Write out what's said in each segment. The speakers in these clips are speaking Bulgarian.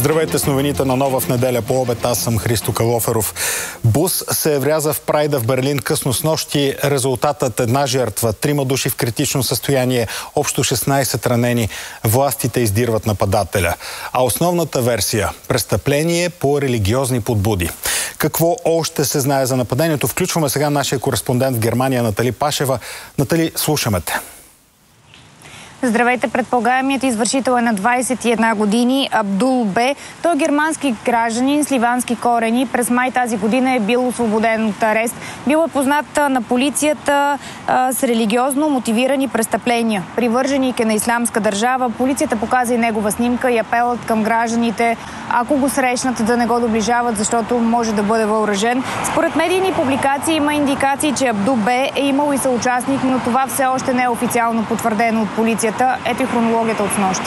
Здравейте с новините на Нова в неделя по обед. Аз съм Христо Калоферов. Бус се вряза в Прайда в Берлин късно снощи. Резултатът една жертва, 3 души в критично състояние, общо 16 ранени. Властите издирват нападателя. А основната версия – престъпление по религиозни подбуди. Какво още се знае за нападението? Включваме сега нашия кореспондент в Германия Натали Пашева. Натали, слушаме те. Здравейте, предполагаемият извършител е на 21 години, Абдул Б. Той е германски гражданин с ливански корени. През май тази година е бил освободен от арест. Бил е познат на полицията с религиозно мотивирани престъпления. Привърженик е на Ислямска държава. Полицията показа и негова снимка и апелът към гражданите, ако го срещнат, да не го доближават, защото може да бъде въоръжен. Според медийни публикации има индикации, че Абдул Б е имал и съучастник, но това все още не е официално потвърдено от полицията. Ето и хронологията от снощи.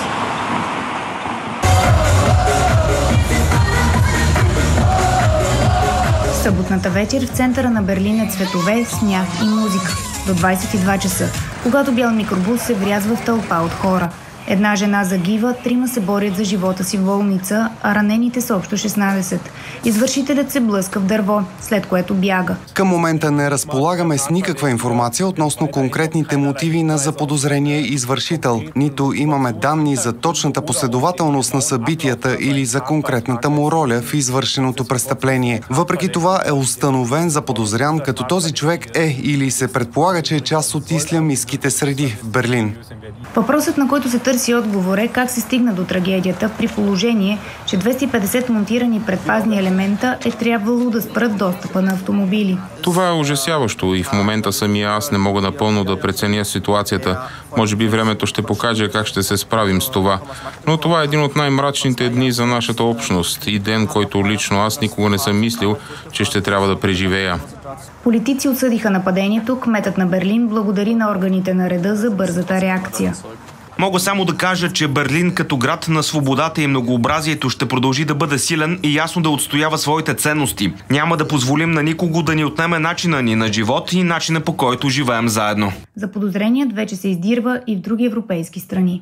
Съботната вечер в центъра на Берлин е цветове, сняг и музика. До 22 часа, когато бял микробус се врязва в тълпа от хора. Една жена загива, 3 се борят за живота си в болница, а ранените са общо 16. Извършителят се блъска в дърво, след което бяга. Към момента не разполагаме с никаква информация относно конкретните мотиви на заподозрения извършител. Нито имаме данни за точната последователност на събитията или за конкретната му роля в извършеното престъпление. Въпреки това е установен заподозрян, като този човек е или се предполага, че е част от ислямистките среди в Берлин. Въпросът, на който се търси отговор, е как се стигна до трагедията, при положение, че 250 монтирани предпазни елемента е трябвало да спрат достъпа на автомобили. Това е ужасяващо и в момента самия аз не мога напълно да преценя ситуацията. Може би времето ще покаже как ще се справим с това. Но това е един от най-мрачните дни за нашата общност и ден, който лично аз никога не съм мислил, че ще трябва да преживея. Политици осъдиха нападението. Кметът на Берлин благодари на органите на реда за бързата реакция. Мога само да кажа, че Берлин като град на свободата и многообразието ще продължи да бъде силен и ясно да отстоява своите ценности. Няма да позволим на никого да ни отнеме начина ни на живот и начина, по който живеем заедно. Заподозреният вече се издирва и в други европейски страни.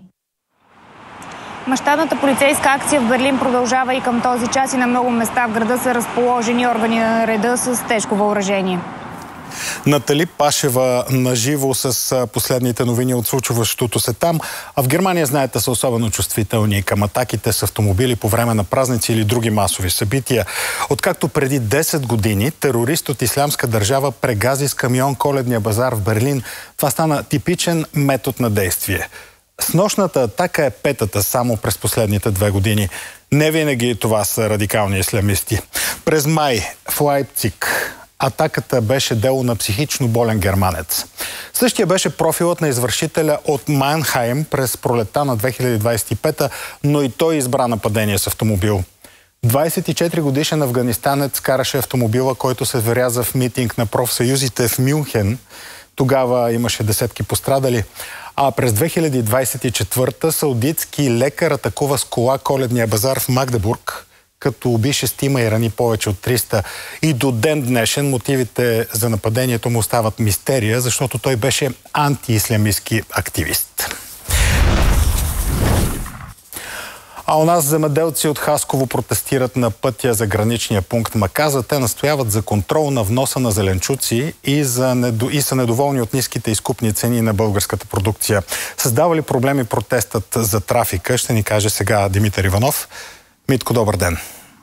Мащабната полицейска акция в Берлин продължава и към този час и на много места в града са разположени органи на реда с тежко въоръжение. Натали Пашева наживо с последните новини от случващото се там. А в Германия, знаете, са особено чувствителни към атаките с автомобили по време на празници или други масови събития. Откакто преди 10 години терорист от Ислямска държава прегази с камион Коледния базар в Берлин, това стана типичен метод на действие. Снощната атака е 5-та само през последните 2 години. Не винаги това са радикални ислямисти. През май в Лайпциг атаката беше дело на психично болен германец. Същия беше профилът на извършителя от Манхайм през пролетта на 2025, но и той избра нападение с автомобил. 24-годишен афганистанец караше автомобила, който се вряза в митинг на профсъюзите в Мюнхен. Тогава имаше десетки пострадали. А през 2024 саудитски лекар атакува с кола Коледния базар в Магдебург, като уби 6 и рани повече от 300. И до ден днешен мотивите за нападението му остават мистерия, защото той беше антиислямистки активист. А у нас земеделци от Хасково протестират на пътя за граничния пункт Маказа. Те настояват за контрол на вноса на зеленчуци и са недоволни от ниските изкупни цени на българската продукция. Създава ли проблеми протестът за трафика? Ще ни каже сега Димитър Иванов. Митко, добър ден.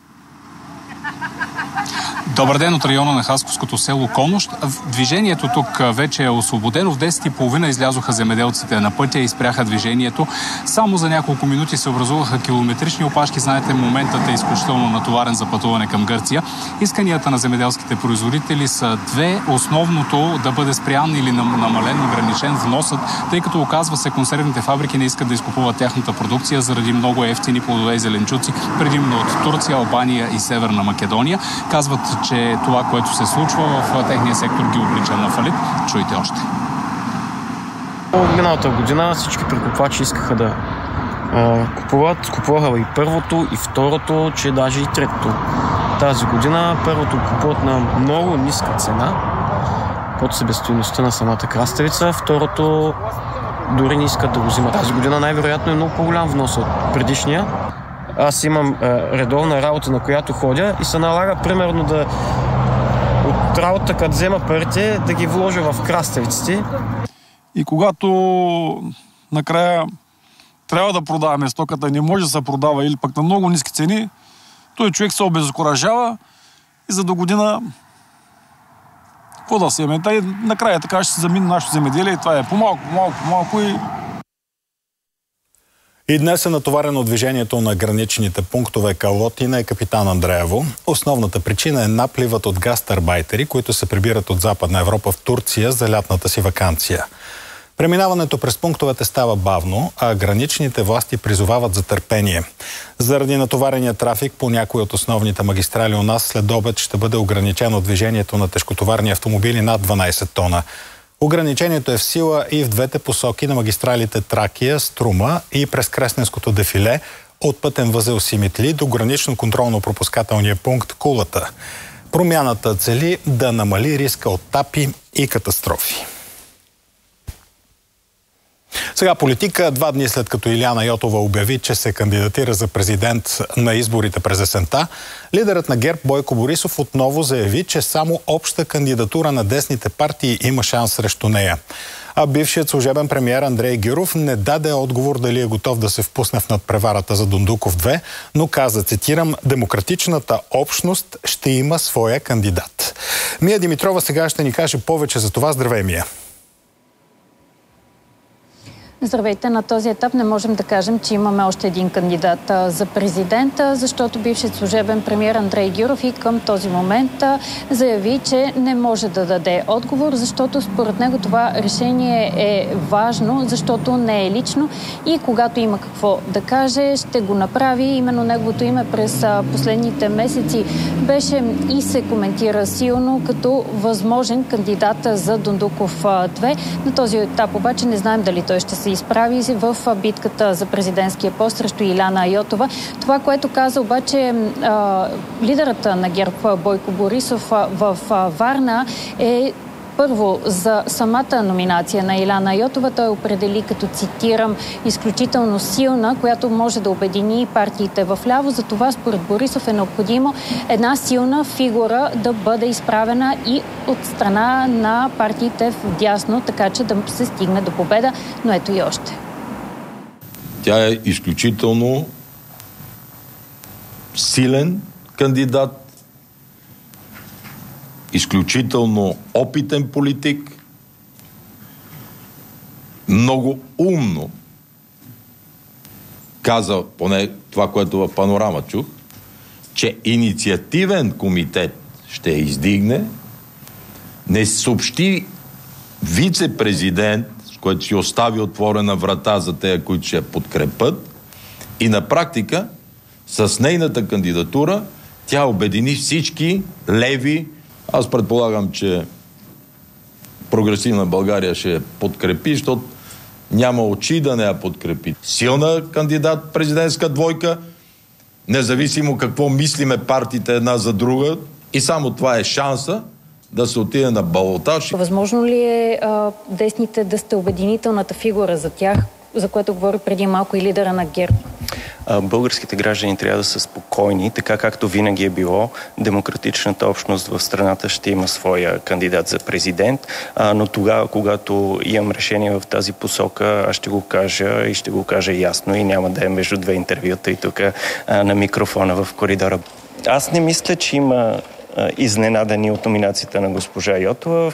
Добър ден от района на Хасковското село Конощ. Движението тук вече е освободено. В 10:30 излязоха земеделците на пътя и спряха движението. Само за няколко минути се образуваха километрични опашки. Знаете, моментът е изключително натоварен за пътуване към Гърция. Исканията на земеделските производители са две. Основното да бъде спрян или намален, ограничен вносът, тъй като оказва се консервните фабрики не искат да изкупуват тяхната продукция заради много евтини плодове и зеленчуци, предимно от Турция, Албания и Северна Македония. Казват, че това, което се случва в техния сектор, ги облича на фалит. Чуйте още. Миналата година всички прекупвачи искаха да купуват. Купуваха и първото, и второто, че даже и третото. Тази година първото купуват на много ниска цена, под себестойността на самата краставица. Второто дори не искат да го взимат. Тази година най-вероятно е много по-голям внос от предишния. аз имам редовна работа, на която ходя и се налага примерно да от работа, като взема парите, да ги вложа в краставиците. И когато накрая трябва да продаваме стоката, не може да се продава или пък на много ниски цени, той човек се обезокуражава и за до година какво да се еме? Накрая така ще се замине нашето земеделие и това е по-малко И днес е натоварено движението на граничните пунктове Калотина и Капитан Андреево. Основната причина е напливът от гастарбайтери, които се прибират от Западна Европа в Турция за лятната си ваканция. Преминаването през пунктовете става бавно, а граничните власти призовават за търпение. Заради натоварения трафик по някои от основните магистрали у нас след обед ще бъде ограничено движението на тежкотоварни автомобили над 12 тона. Ограничението е в сила и в двете посоки на магистралите Тракия, Струма и през Кресненското дефиле от пътен възел Симитли до гранично-контролно-пропускателния пункт Кулата. Промяната цели да намали риска от тапи и катастрофи. Сега политика. 2 дни след като Илияна Йотова обяви, че се кандидатира за президент на изборите през есента, лидерът на ГЕРБ Бойко Борисов отново заяви, че само обща кандидатура на десните партии има шанс срещу нея. А бившият служебен премиер Андрей Гюров не даде отговор дали е готов да се впусне в надпреварата за Дондуков 2, но каза, цитирам, демократичната общност ще има своя кандидат. Мия Димитрова сега ще ни каже повече за това. Здравей, Мия! Здравейте! На този етап не можем да кажем, че имаме още един кандидат за президента, защото бившият служебен премиер Андрей Гюров и към този момент заяви, че не може да даде отговор, защото според него това решение е важно, защото не е лично и когато има какво да каже, ще го направи. Именно неговото име през последните месеци беше и се коментира силно като възможен кандидат за Дондуков 2. На този етап обаче не знаем дали той ще се изправи в битката за президентския пост срещу Илияна Йотова. Това, което каза обаче лидерът на ГЕРБ Бойко Борисов в Варна е първо за самата номинация на Илияна Йотова. Той определи като, цитирам, изключително силна, която може да обедини партиите в ляво. Затова според Борисов е необходимо една силна фигура да бъде изправена и от страна на партиите в дясно, така че да се стигне до победа. Но ето и още. Тя е изключително силен кандидат, изключително опитен политик, много умно каза, поне това, което в Панорама чух, че инициативен комитет ще я издигне, не съобщи вице-президент, с което си остави отворена врата за тея, които ще я подкрепят, и на практика с нейната кандидатура тя обедини всички леви. Аз предполагам, че Прогресивна България ще подкрепи, защото няма очи да не я подкрепи. Силна кандидат, президентска двойка, независимо какво мислиме партиите една за друга, и само това е шанса да се отиде на балотаж. Възможно ли е десните да сте обединителната фигура за тях, за което говори преди малко и лидера на ГЕРБ? Българските граждани трябва да са спокойни, така както винаги е било. Демократичната общност в страната ще има своя кандидат за президент, но тогава, когато имам решение в тази посока, аз ще го кажа и ще го кажа ясно и няма да е между две интервюта и тук на микрофона в коридора. Аз не мисля, че има изненадани от номинацията на госпожа Йотова.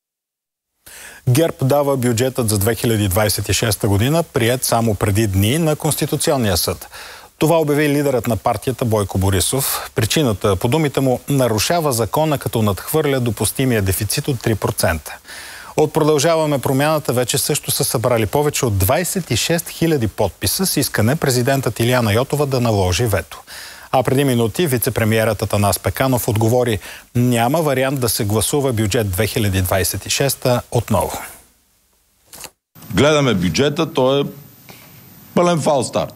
ГЕРБ дава бюджетът за 2026 година, приет само преди дни на Конституционния съд. Това обяви лидерът на партията Бойко Борисов. Причината, по думите му, нарушава закона, като надхвърля допустимия дефицит от 3%. От Продължаваме промяната вече също са събрали повече от 26 000 подписа с искане президентът Илияна Йотова да наложи вето. А преди минути вице-премиерът Атанас Пеканов отговори: няма вариант да се гласува бюджет 2026 отново. Гледаме бюджета, той е пълен фалстарт.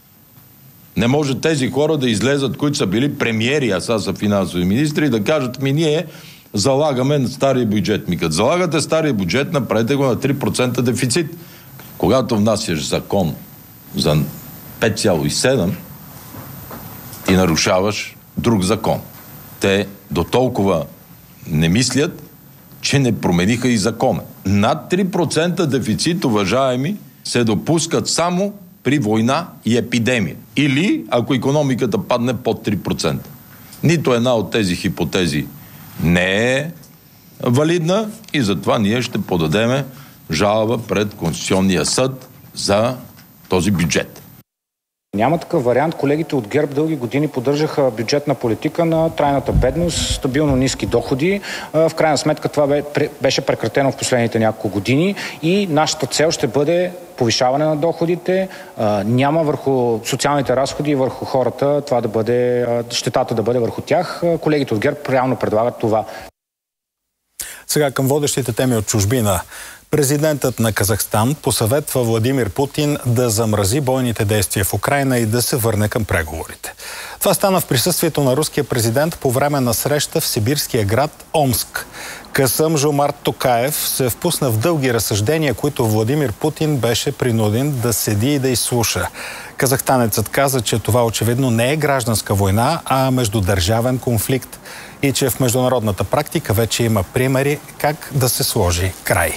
Не може тези хора да излезат, които са били премиери, а са финансови министри, да кажат: ние залагаме на стария бюджет. Като залагате стария бюджет, направете го на 3% дефицит. Когато внасяш закон за 5,7, нарушаваш друг закон. Те до толкова не мислят, че не промениха и закона. Над 3% дефицит, уважаеми, се допускат само при война и епидемия. Или ако икономиката падне под 3%. Нито една от тези хипотези не е валидна и затова ние ще подадем жалба пред Конституционния съд за този бюджет. Няма такъв вариант. Колегите от ГЕРБ дълги години поддържаха бюджетна политика на трайната бедност, стабилно ниски доходи. В крайна сметка това беше прекратено в последните няколко години и нашата цел ще бъде повишаване на доходите, няма върху социалните разходи и върху хората това да бъде, щетата да бъде върху тях. Колегите от ГЕРБ реално предлагат това. Сега към водещите теми от чужбина. Президентът на Казахстан посъветва Владимир Путин да замрази бойните действия в Украйна и да се върне към преговорите. Това стана в присъствието на руския президент по време на среща в сибирския град Омск. Касым-Жомарт Токаев се впусна в дълги разсъждения, които Владимир Путин беше принуден да седи и да изслуша. Казахстанецът каза, че това очевидно не е гражданска война, а междудържавен конфликт и че в международната практика вече има примери как да се сложи край.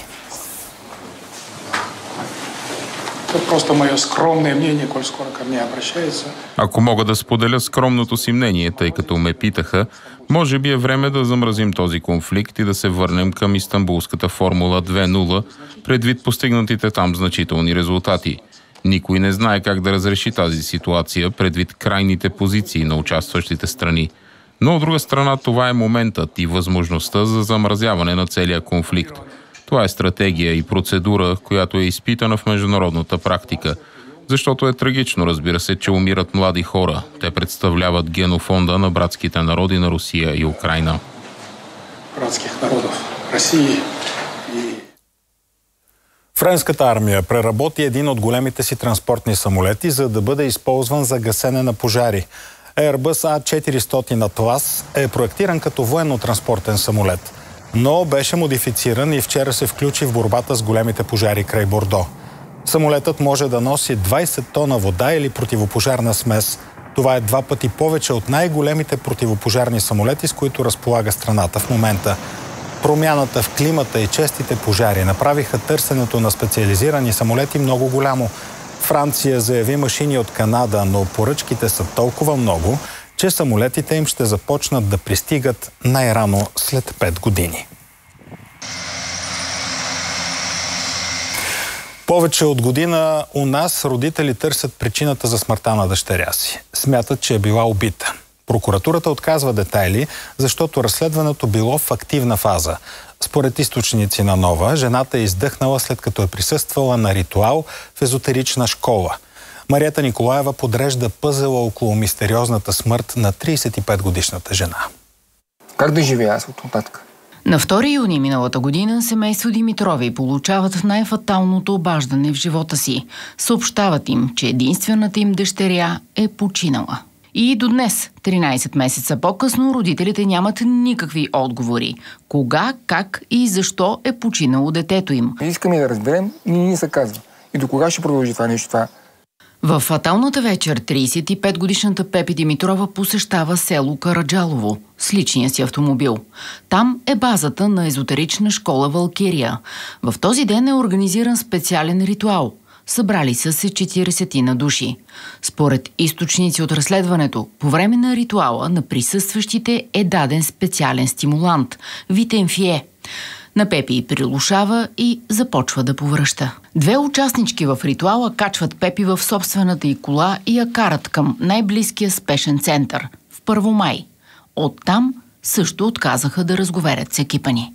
Това просто мое скромное мнение, коль скоро ко мне обращается. Ако мога да споделя скромното си мнение, тъй като ме питаха, може би е време да замразим този конфликт и да се върнем към Истанбулската формула 2.0, предвид постигнатите там значителни резултати. Никой не знае как да разреши тази ситуация, предвид крайните позиции на участващите страни. Но от друга страна това е моментът и възможността за замразяване на целия конфликт. Това е стратегия и процедура, която е изпитана в международната практика. Защото е трагично, разбира се, че умират млади хора. Те представляват генофонда на братските народи на Русия и Украйна. Братских народов Русии и... Френската армия преработи един от големите си транспортни самолети, за да бъде използван за гасене на пожари. Airbus A400 Atlas е проектиран като военно-транспортен самолет, но беше модифициран и вчера се включи в борбата с големите пожари край Бордо. Самолетът може да носи 20 тона вода или противопожарна смес. Това е 2 пъти повече от най-големите противопожарни самолети, с които разполага страната в момента. Промяната в климата и честите пожари направиха търсенето на специализирани самолети много голямо. Франция заяви машини от Канада, но поръчките са толкова много, че самолетите им ще започнат да пристигат най-рано след 5 години. Повече от година у нас родители търсят причината за смъртта на дъщеря си. Смятат, че е била убита. Прокуратурата отказва детайли, защото разследването било в активна фаза. Според източници на Нова, жената е издъхнала след като е присъствала на ритуал в езотерична школа. Марията Николаева подрежда пъзела около мистериозната смърт на 35-годишната жена. Как да живея аз от нататък? На 2 юни миналата година семейство Димитрови получават най-фаталното обаждане в живота си. Съобщават им, че единствената им дъщеря е починала. И до днес, 13 месеца по-късно, родителите нямат никакви отговори. Кога, как и защо е починало детето им. Искаме да разберем и не се казва. И до кога ще продължи това нещо? В фаталната вечер 35-годишната Пепи Димитрова посещава село Караджалово с личния си автомобил. Там е базата на езотерична школа Валкирия. В този ден е организиран специален ритуал. Събрали са се 40 на души. Според източници от разследването, по време на ритуала на присъстващите е даден специален стимулант – витамфие. На Пепи прилушава и започва да повръща. 2 участнички в ритуала качват Пепи в собствената й кола и я карат към най-близкия спешен център – в Първомай. Оттам също отказаха да разговарят с екипа ни.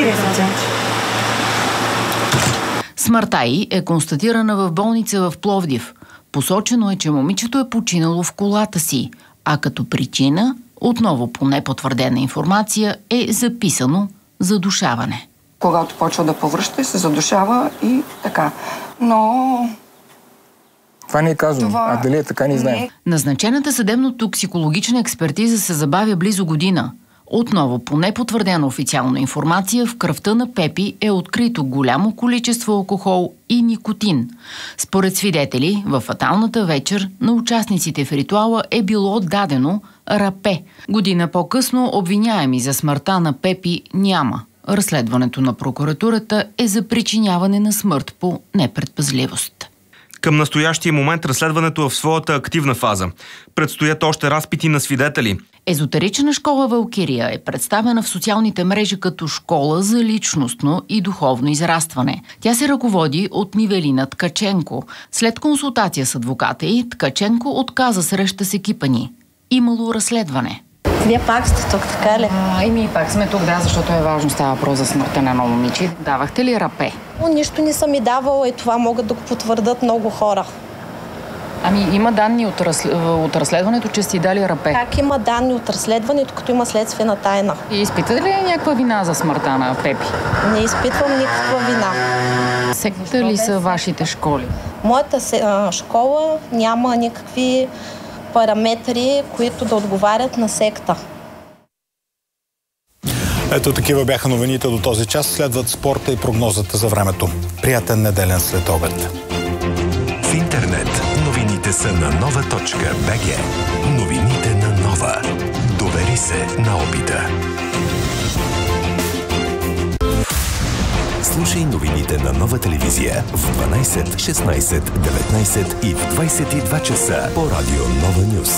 Смъртта й е констатирана в болница в Пловдив. Посочено е, че момичето е починало в колата си, а като причина, отново по непотвърдена информация, е записано задушаване. Когато почва да повръща, се задушава и така. Но... Това не е казано. А дали е така, не знаем. Назначената съдебно-токсикологична експертиза се забавя близо година. Отново, по непотвърдена официална информация, в кръвта на Пепи е открито голямо количество алкохол и никотин. Според свидетели, във фаталната вечер на участниците в ритуала е било дадено рапе. Година по-късно обвиняеми за смъртта на Пепи няма. Разследването на прокуратурата е за причиняване на смърт по непредпазливост. Към настоящия момент разследването е в своята активна фаза. Предстоят още разпити на свидетели. Езотерична школа Валкирия е представена в социалните мрежи като школа за личностно и духовно израстване. Тя се ръководи от Нивелина Ткаченко. След консултация с адвоката й, Ткаченко отказа среща с екипа ни. Имало разследване. Вие пак сте тук, така ли? И ние пак сме тук, да, защото е важно, става въпрос за смъртта на едно момиче. Давахте ли рапе? Нищо не съм ми давала и това могат да го потвърдят много хора. Има данни от разследването, че сте дали рапе. Как има данни от разследването, като има следствена тайна? И изпитате ли някаква вина за смъртта на Пепи? Не изпитвам никаква вина. Секта ли са вашите школи? Моята школа няма никакви параметри, които да отговарят на секта. Ето такива бяха новините до този час. Следват спорта и прогнозата за времето. Приятен неделен следобед. В интернет новините са на nova.bg. Новините на Нова. Довери се на опита. Слушай новините на Нова телевизия в 12, 16, 19 и в 22 часа по радио Нова Нюз.